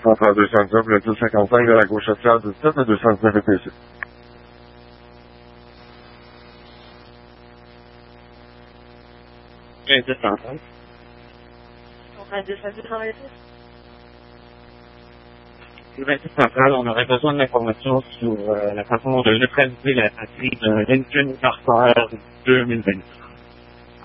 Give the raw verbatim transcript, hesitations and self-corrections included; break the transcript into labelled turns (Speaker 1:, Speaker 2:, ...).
Speaker 1: Centrale deux cent neuf, le deux cent cinquante-cinq de la gauche sociale, dix-sept, le deux cent dix-neuf est ici.
Speaker 2: vingt-six centrale.
Speaker 3: Centrale deux cent quatre-vingt-six.
Speaker 2: vingt-six centrale, on aurait besoin d'informations sur euh, la façon de neutraliser la batterie d'un Lincoln Carter deux mille vingt.